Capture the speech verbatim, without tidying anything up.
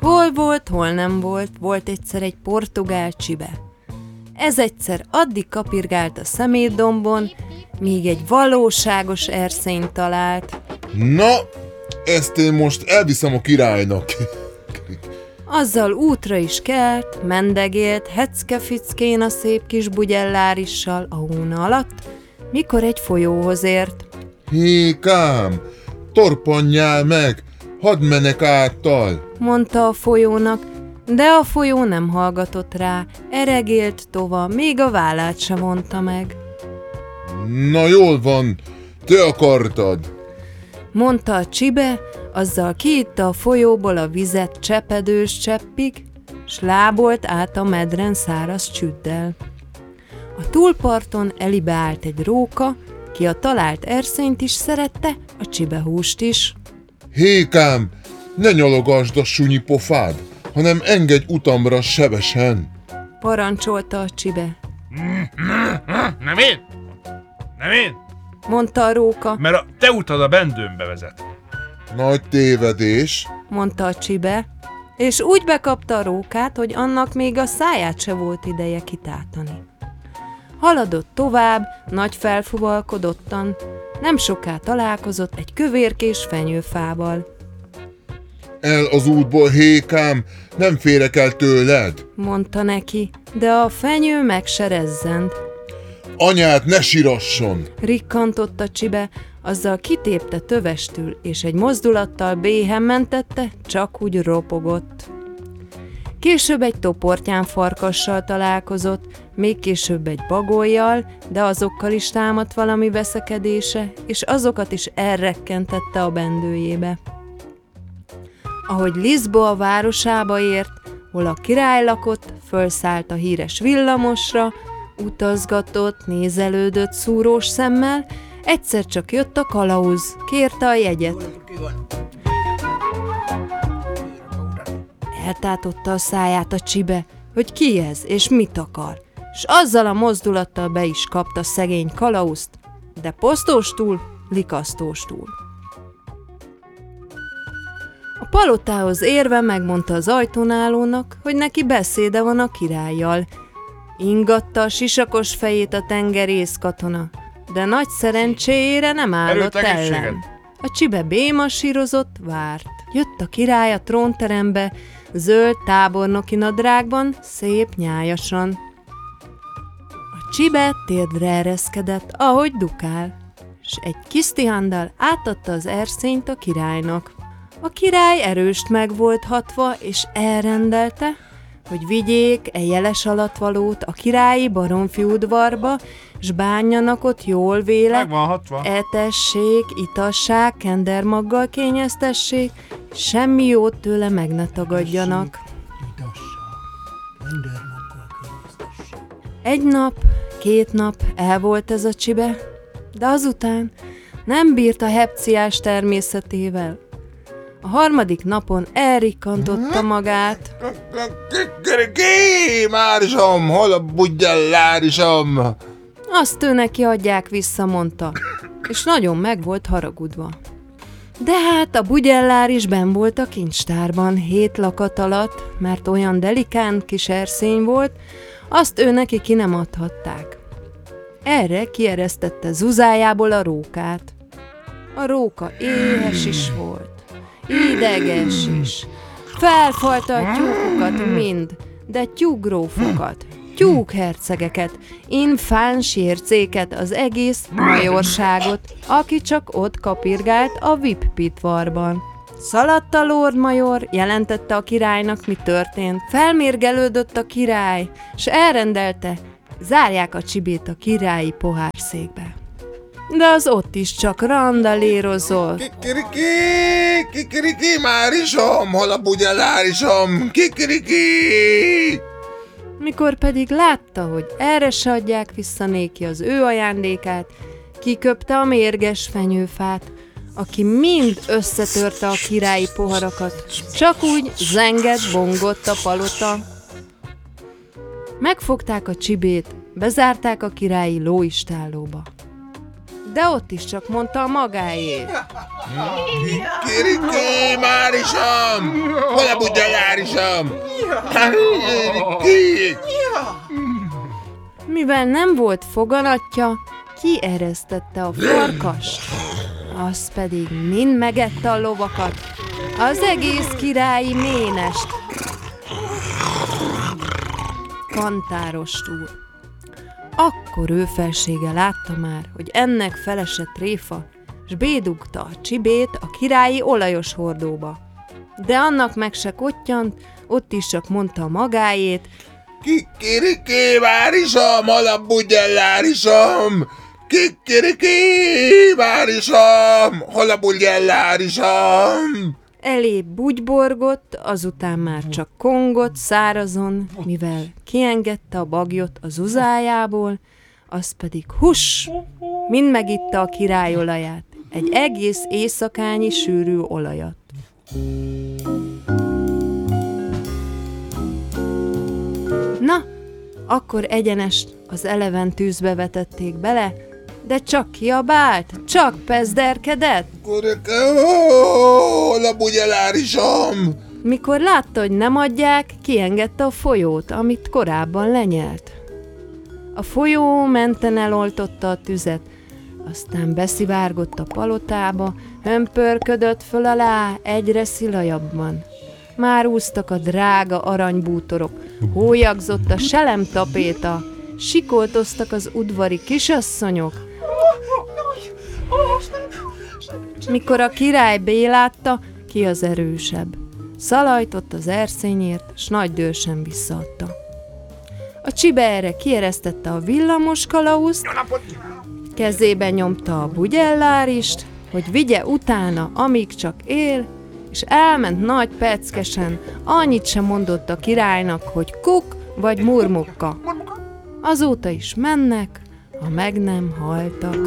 Hol volt, hol nem volt, volt egyszer egy portugál csibe. Ez egyszer addig kapirgált a szemétdombon, míg egy valóságos erszényt talált. Na, ezt én most elviszem a királynak. Azzal útra is kelt, mendegélt, hecke-fickén a szép kis bugyellárissal a hóna alatt, mikor egy folyóhoz ért. Hékám, torpanjál meg, hadd menek által, mondta a folyónak, de a folyó nem hallgatott rá, eregélt tova, még a vállát se vonta meg. Na jól van, te akartad, mondta a csibe, azzal kiitta a folyóból a vizet csepedős cseppig, s lábolt át a medren száraz csüddel. A túlparton elébe állt egy róka, ki a talált erszényt is szerette, a csibehúst is. Hékám, ne nyalogasd a sunyi pofád, hanem engedj utamra sebesen, parancsolta a csibe. Nem én? Nem én? mondta a róka. Mert a te utad a bendőmbe vezet. Nagy tévedés, mondta a csibe, és úgy bekapta a rókát, hogy annak még a száját se volt ideje kitátani. Haladott tovább, nagy felfuvalkodottan, nem soká találkozott egy kövérkés fenyőfával. el az útból, Hékám, nem férek el tőled, mondta neki, de a fenyő meg se rezzent. anyád ne sirasson, Rikkantott a csibe, azzal kitépte tövestül, és egy mozdulattal béhen mentette, csak úgy ropogott. Később egy toportyán farkassal találkozott, még később egy bagollyal, de azokkal is támadt valami veszekedése, és azokat is elrekkentette a bendőjébe. Ahogy Lisboa városába ért, hol a király lakott, fölszállt a híres villamosra, utazgatott, nézelődött szúrós szemmel, egyszer csak jött a kalauz, kérte a jegyet. Eltátotta a száját a csibe, hogy ki ez és mit akar, s azzal a mozdulattal be is kapta szegény kalauzt, de posztóstul, likasztóstul. A palotához érve megmondta az ajtónálónak, hogy neki beszéde van a királlyal. Ingatta a sisakos fejét a tengerész katona, de nagy szerencséjére nem állott ellen. A csibe bémasírozott, várt. Jött a király a trónterembe, zöld tábornoki nadrágban, szép nyájasan. A csibe térdre ereszkedett, ahogy dukál, s egy kisztihándal átadta az erszényt a királynak. A király erőst meg volt hatva, és elrendelte, hogy vigyék e jeles alattvalót a királyi baromfi udvarba, s bánjanak ott jól véle, etessék, itassák, kendermaggal kényeztessék, semmi jót tőle meg ne tagadjanak. Egy nap, két nap el volt ez a csibe, de azután nem bírt a hepciás természetével. A harmadik napon elrikkantotta magát. Márisom, hol a bugyellárisom? Azt ő neki adják vissza, mondta, és nagyon meg volt haragudva. De hát a bugyellár is benn volt a kincstárban, hét lakat alatt, mert olyan delikán kis erszény volt, azt ő neki ki nem adhatták. Erre kieresztette zuzájából a rókát. A róka éhes is volt, ideges is, felfalta a tyúkokat mind, de tyúkgrófokat, tyúkhercegeket, infáns ércéket, az egész majorságot, aki csak ott kapirgált a vippitvarban. Szaladt a lord major, jelentette a királynak, mi történt. Felmérgelődött a király, s elrendelte, zárják a csibét a királyi pohárszékbe. De az ott is csak randalérozott. Kikiriki, kikiriki, Márisom, hol a bugyellárisom, kikiriki! Mikor pedig látta, hogy erre se adják vissza néki az ő ajándékát, kiköpte a mérges fenyőfát, aki mind összetörte a királyi poharakat, csak úgy zengett, bongott a palota. Megfogták a csibét, bezárták a királyi lóistállóba. de ott is csak mondta a magáét. Kikiriki, Márisom! Hol a Bugyellárisom? Kikiriki! Mivel nem volt foganatja, kieresztette a farkast, az pedig mind megette a lovakat, az egész királyi ménest. Kantárostúl. Akkor ő felsége látta már, hogy ennek felesett réfa, s bédugta a csibét a királyi olajos hordóba. De annak meg se kottyant, ott is csak mondta a magáét: Kikiriki, Márisom! Hol a Bugyellárisom? Kikiriki, Márisom! Hol a Bugyellárisom? Elébb bugyborgott, azután már csak kongott szárazon, mivel kiengedte a bagyot az uzájából, az pedig huss, mind megitta a királyolaját, egy egész éjszakányi sűrű olajat. Na, akkor egyenest az eleven tűzbe vetették bele, de csak kiabált, csak pezderkedett. Hol a Bugyellárisom? Mikor látta, hogy nem adják, kiengedte a folyót, amit korábban lenyelt. A folyó menten eloltotta a tüzet, aztán beszivárgott a palotába, hömpörködött föl alá egyre szilajabban. Már úsztak a drága aranybútorok, hólyagzott a selemtapéta, sikoltoztak az udvari kisasszonyok. Mikor a király bélátta, ki az erősebb. Szalajtott az erszényért, s nagy dőrsen visszaadta. A csibe erre kieresztette a villamos kalauzt, kezébe nyomta a Bugyellárist, hogy vigye utána, amíg csak él, és elment nagy peckesen, annyit sem mondott a királynak, hogy kuk vagy murmukka. Azóta is mennek, ha meg nem haltak.